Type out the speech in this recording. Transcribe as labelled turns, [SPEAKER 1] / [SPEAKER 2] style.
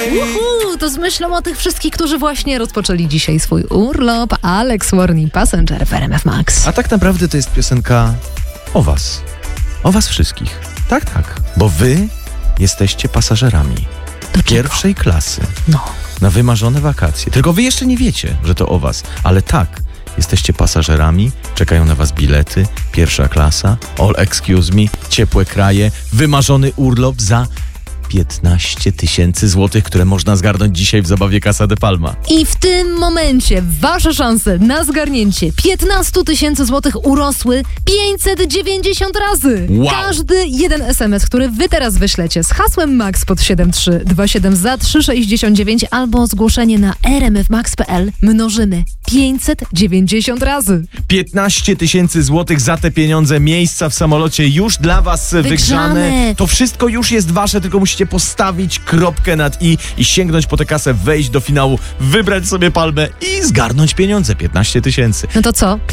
[SPEAKER 1] To z myślą o tych wszystkich, którzy właśnie rozpoczęli dzisiaj swój urlop. Alex Warning Passenger w RMF Max.
[SPEAKER 2] A tak naprawdę to jest piosenka o was. O was wszystkich. Tak. Bo wy jesteście pasażerami pierwszej klasy na wymarzone wakacje. Tylko wy jeszcze nie wiecie, że to o was. Ale tak, jesteście pasażerami, czekają na was bilety, pierwsza klasa, all excuse me, ciepłe kraje, wymarzony urlop za 15 000 złotych, które można zgarnąć dzisiaj w zabawie Casa de Palma.
[SPEAKER 1] I w tym momencie wasze szanse na zgarnięcie 15 000 złotych urosły 590 razy.
[SPEAKER 2] Wow.
[SPEAKER 1] Każdy jeden SMS, który wy teraz wyślecie z hasłem MAX pod 7327 za 3,69 albo zgłoszenie na rmfmax.pl mnożymy 590 razy.
[SPEAKER 2] 15 000 złotych za te pieniądze, miejsca w samolocie już dla was wygrzane. To wszystko już jest wasze, tylko musicie postawić kropkę nad i sięgnąć po tę kasę, wejść do finału, wybrać sobie palmę i zgarnąć pieniądze, 15 000.
[SPEAKER 1] No to co?